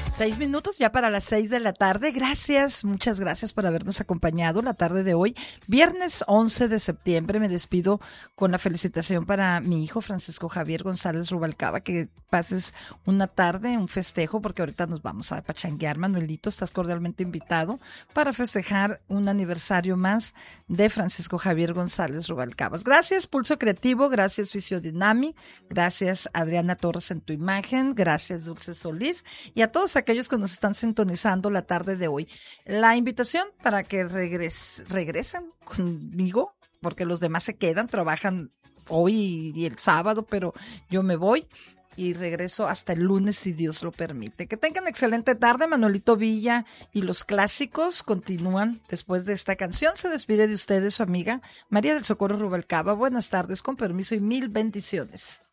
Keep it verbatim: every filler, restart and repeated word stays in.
Seis minutos ya para las seis de la tarde. Gracias, muchas gracias por habernos acompañado la tarde de hoy. Viernes once de septiembre. Me despido con la felicitación para mi hijo Francisco Javier González Rubalcaba. Que pases una tarde, un festejo, porque ahorita nos vamos a pachanguear. Manuelito, estás cordialmente invitado para festejar un aniversario más de Francisco Javier González Rubalcaba. Gracias, Pulso Creativo. Gracias, Fisiodinami. Gracias, Adriana Torres en tu imagen. Gracias, Dulce Solís. Y a todos aquellos que nos están sintonizando la tarde de hoy. La invitación para que regres, regresen conmigo, porque los demás se quedan, trabajan hoy y el sábado, pero yo me voy y regreso hasta el lunes si Dios lo permite. Que tengan excelente tarde. Manuelito Villa y los clásicos continúan después de esta canción. Se despide de ustedes su amiga María del Socorro Rubalcaba. Buenas tardes, con permiso y mil bendiciones.